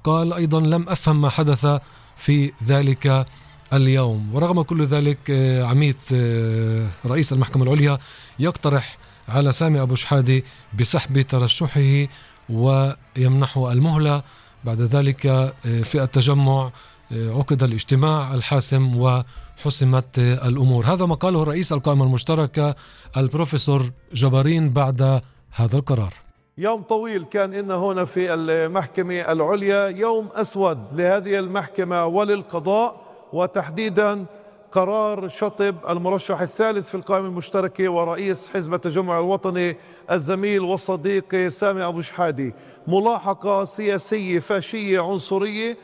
قال أيضا لم أفهم ما حدث في ذلك اليوم. ورغم كل ذلك عميد رئيس المحكمة العليا يقترح على سامي أبو شحادة بسحب ترشحه ويمنحه المهلة. بعد ذلك في التجمع عقد الاجتماع الحاسم وحسمت الأمور. هذا ما قاله رئيس القائمة المشتركة البروفيسور جبارين بعد هذا القرار. يوم طويل كان إن هنا في المحكمة العليا، يوم أسود لهذه المحكمة وللقضاء، وتحديدا قرار شطب المرشح الثالث في القائمة المشتركة ورئيس حزب التجمع الوطني الزميل والصديق سامي أبو شحادة. ملاحقة سياسية فاشية عنصرية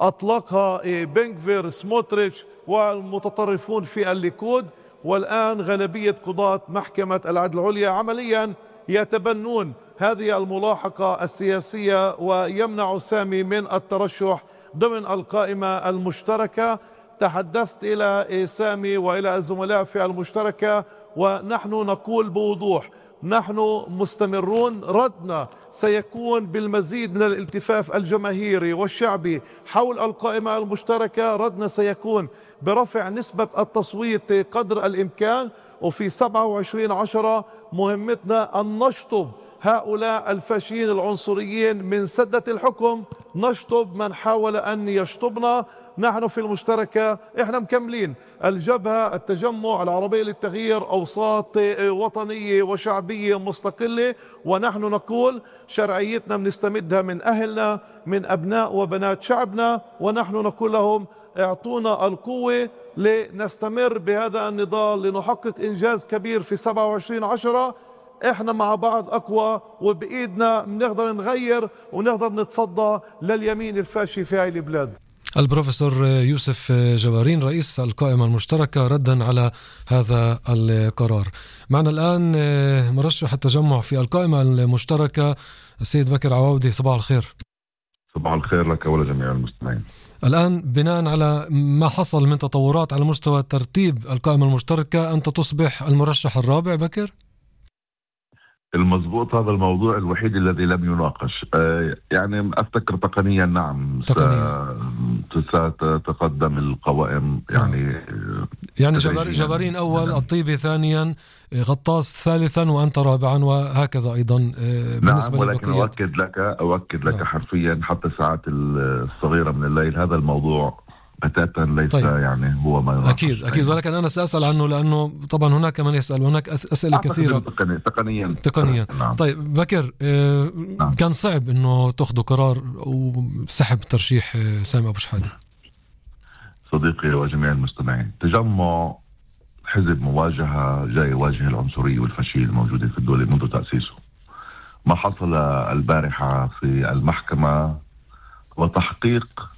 أطلقها بنغفير سموتريتش والمتطرفون في الليكود، والآن غالبية قضاة محكمة العدل العليا عمليا يتبنون هذه الملاحقة السياسية ويمنع سامي من الترشح ضمن القائمة المشتركة. تحدثت إلى سامي وإلى الزملاء في المشتركة ونحن نقول بوضوح نحن مستمرون. ردنا سيكون بالمزيد من الالتفاف الجماهيري والشعبي حول القائمة المشتركة. ردنا سيكون برفع نسبة التصويت قدر الإمكان، وفي 27/10 مهمتنا أن نشطب هؤلاء الفاشيين العنصريين من سدة الحكم، نشطب من حاول أن يشطبنا. نحن في المشتركة احنا مكملين الجبهة التجمع العربية للتغيير، أوساط وطنية وشعبية مستقلة، ونحن نقول شرعيتنا بنستمدها من أهلنا من أبناء وبنات شعبنا، ونحن نقول لهم اعطونا القوة لنستمر بهذا النضال لنحقق إنجاز كبير في 27/10. احنا مع بعض أقوى، وبإيدنا بنقدر نغير ونقدر نتصدى لليمين الفاشي في هاي البلاد. البروفيسور يوسف جبارين رئيس القائمة المشتركة ردا على هذا القرار. معنا الآن مرشح التجمع في القائمة المشتركة السيد بكر عواودي. صباح الخير. صباح الخير لك ولجميع المستمعين. الآن بناء على ما حصل من تطورات على مستوى ترتيب القائمة المشتركة أنت تصبح المرشح الرابع بكر؟ المضبوط، هذا الموضوع الوحيد الذي لم يناقش. يعني أفتكر تقنيا نعم ستتقدم القوائم. يعني جبارين أول، الطيبي ثانيا، غطاس ثالثا، وأنت رابعا، وهكذا أيضا بالنسبة نعم. ولكن أؤكد لك حرفيا حتى الساعات الصغيرة من الليل هذا الموضوع بتاتا ليس طيب. يعني هو ما يناقش. أكيد ولكن أنا سأسأل عنه لأنه طبعا هناك من يسأل، هناك أسئلة كثيرة تقنيا. نعم. طيب بكر، نعم. كان صعب أنه تأخذوا قرار وسحب ترشيح سامي أبو شحادة؟ صديقي وجميع المستمعين، تجمع حزب مواجهة جاي يواجه العنصرية والفاشية الموجودة في الدولة منذ تأسيسه. ما حصل البارحة في المحكمة وتحقيق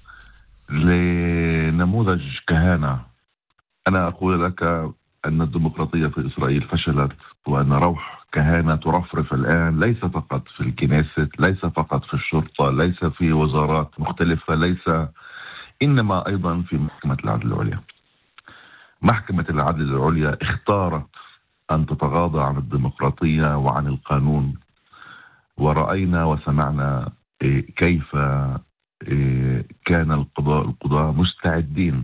لنموذج كهانة. أنا أقول لك أن الديمقراطية في إسرائيل فشلت، وأن روح كهانة ترفرف الآن ليس فقط في الكنيست، ليس فقط في الشرطة، ليس في وزارات مختلفة، إنما أيضا في محكمة العدل العليا. محكمة العدل العليا اختارت أن تتغاضى عن الديمقراطية وعن القانون، ورأينا وسمعنا كيف كان القضاء مستعدين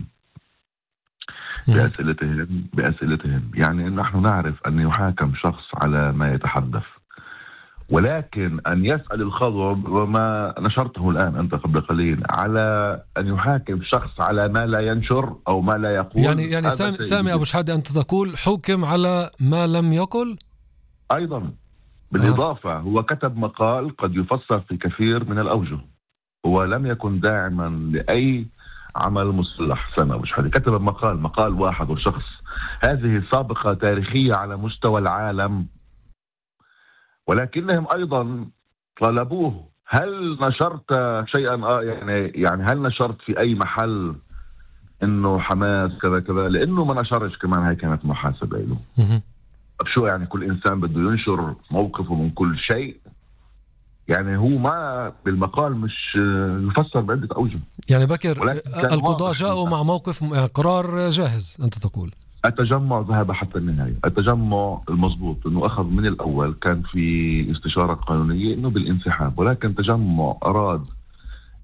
بأسئلتهم. يعني نحن نعرف أن يحاكم شخص على ما يتحدث، ولكن أن يسأل الخضر وما نشرته الآن أنت قبل قليل على أن يحاكم شخص على ما لا ينشر أو ما لا يقول. يعني سامي أبو شحادة أنت تقول حكم على ما لم يقل أيضا. بالإضافة هو كتب مقال قد يفسر في كثير من الأوجه، هو لم يكن داعما لأي عمل مسلح. سامي أبو شحادة كتب مقال واحد وشخص. هذه سابقة تاريخية على مستوى العالم، ولكنهم أيضا طلبوه هل نشرت شيئا يعني هل نشرت في أي محل إنه حماس كذا كذا، لأنه ما نشرش كمان. هاي كانت محاسبة له. شو يعني كل إنسان بده ينشر موقفه من كل شيء؟ يعني هو ما بالمقال مش يفسر بعدة أوجه. يعني بكر القضاء جاءوا مع موقف قرار جاهز أنت تقول. التجمع ذهب حتى النهاية. التجمع المضبوط أنه أخذ من الأول كان في استشارة قانونية أنه بالانسحاب، ولكن التجمع أراد